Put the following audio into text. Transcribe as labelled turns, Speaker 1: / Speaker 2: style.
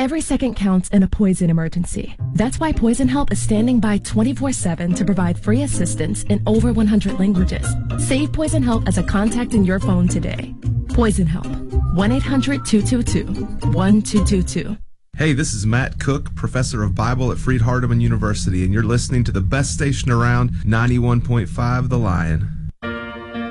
Speaker 1: Every second counts in a poison emergency. That's why Poison Help is standing by 24/7 to provide free assistance in over 100 languages. Save Poison Help as a contact in your phone today. Poison Help. 1-800-222-1222.
Speaker 2: Hey, this is Matt Cook, professor of Bible at Freed Hardeman University, and you're listening to the best station around, 91.5 The Lion.